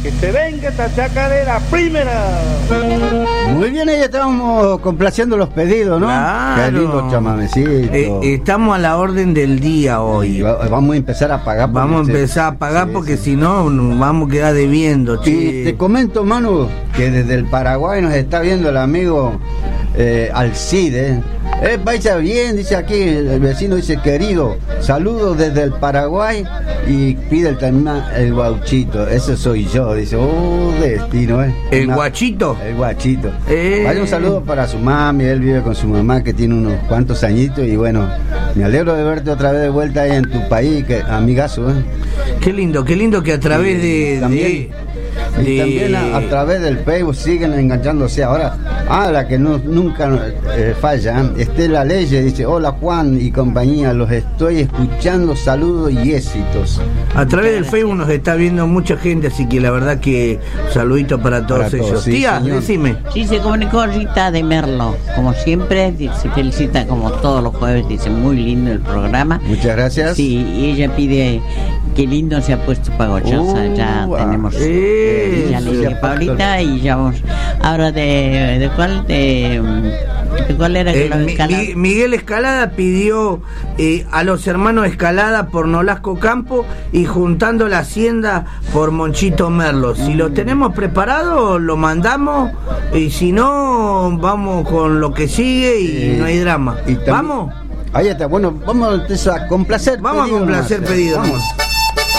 que se venga esta chacarera primera. Muy bien, ahí estamos complaciendo los pedidos, ¿no? Claro. Qué lindo chamamecito. Estamos a la orden del día hoy. Vamos a empezar a pagar. Vamos a empezar a pagar porque si no vamos a quedar debiendo. Y te comento, Manu, que desde el Paraguay nos está viendo el amigo Alcide. Vaya bien, dice aquí, el vecino dice, querido, saludos desde el Paraguay y pide el tema el guachito. Ese soy yo, dice, destino, ¿El guachito? El guachito. Vaya un saludo para su mami, él vive con su mamá que tiene unos cuantos añitos y bueno, me alegro de verte otra vez de vuelta ahí en tu país, que amigazo, Qué lindo que a través y también a través del Facebook siguen enganchándose ahora. La que nunca falla, Estela Leyes dice, hola Juan y compañía, los estoy escuchando, saludos y éxitos. A través del Facebook nos está viendo mucha gente, así que la verdad que saludito para todos ellos. Sí, tía, señor. decime. Sí, se comunicó Rita de Merlo, como siempre, se felicita como todos los jueves, dice muy lindo el programa. Muchas gracias. Sí, y ella pide, qué lindo se ha puesto Pagochosa, ya tenemos, ya le dije Paulita y ya vamos, ahora ¿de cuál? ¿De cuál era que los Escalada? Miguel Escalada pidió a los hermanos Escalada por Nolasco Campo y Juntando la Hacienda por Monchito Merlo. Si lo tenemos preparado, lo mandamos y si no, vamos con lo que sigue y no hay drama. ¿Vamos? Ahí está, bueno, vamos a complacer. Vamos a complacer pedidos. Vamos.